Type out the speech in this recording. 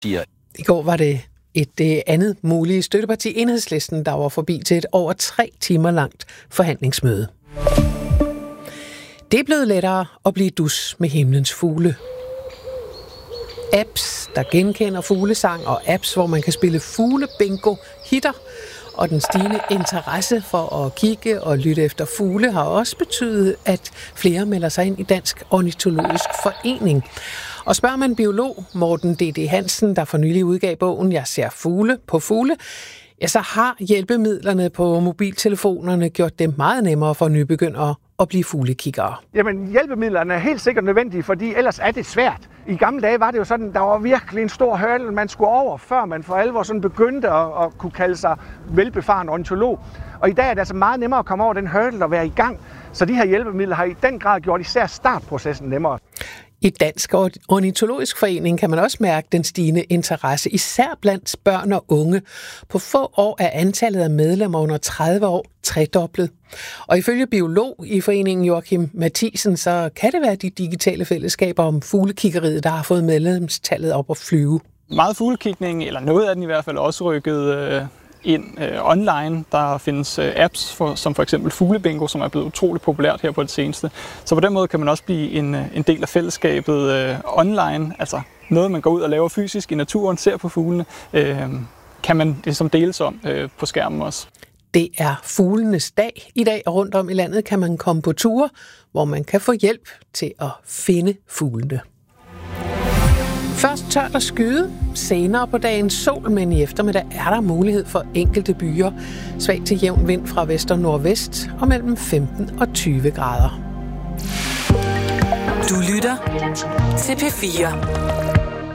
I går var det det andet mulige støtteparti, Enhedslisten, der var forbi til et over 3 timer langt forhandlingsmøde. Det er blevet lettere at blive dus med himlens fugle. Apps, der genkender fuglesang, og apps, hvor man kan spille fuglebingo hitter. Og den stigende interesse for at kigge og lytte efter fugle har også betydet, at flere melder sig ind i Dansk Ornitologisk Forening. Og spørger man biolog Morten D.D. Hansen, der for nylig udgav bogen Jeg ser fugle på fugle, ja, så har hjælpemidlerne på mobiltelefonerne gjort det meget nemmere for nybegyndere at blive fuglekiggere. Jamen, hjælpemidlerne er helt sikkert nødvendige, fordi ellers er det svært. I gamle dage var det jo sådan, der var virkelig en stor hurdle, man skulle over, før man for alvor sådan begyndte at kunne kalde sig velbefaren ornitolog. Og i dag er det altså meget nemmere at komme over den hurdle og være i gang. Så de her hjælpemidler har i den grad gjort især startprocessen nemmere. I Dansk Ornitologisk Forening kan man også mærke den stigende interesse, især blandt børn og unge. På få år er antallet af medlemmer under 30 år tredoblet. Og ifølge biolog i foreningen Joachim Mathisen, så kan det være de digitale fællesskaber om fuglekiggeriet, der har fået medlemstallet op at flyve. Meget fuglekigning, eller noget af den i hvert fald, også rykket ind online. Der findes apps, som for eksempel Fuglebingo, som er blevet utroligt populært her på det seneste. Så på den måde kan man også blive en del af fællesskabet online. Altså noget, man går ud og laver fysisk i naturen, ser på fuglene, kan man ligesom deles om på skærmen også. Det er fuglenes dag i dag, og rundt om i landet kan man komme på ture, hvor man kan få hjælp til at finde fuglene. Først tørt og skyde, senere på dagen sol, men i eftermiddag er der mulighed for enkelte byer. Svag til jævn vind fra vest og nordvest og mellem 15 og 20 grader. Du lytter til P4.